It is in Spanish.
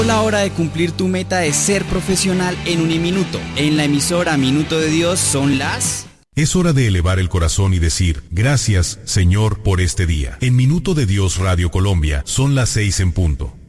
La hora de cumplir tu meta de ser profesional en Uniminuto. En la emisora Minuto de Dios son las... Es hora de elevar el corazón y decir, gracias, Señor, por este día. En Minuto de Dios Radio Colombia son las 6 en punto.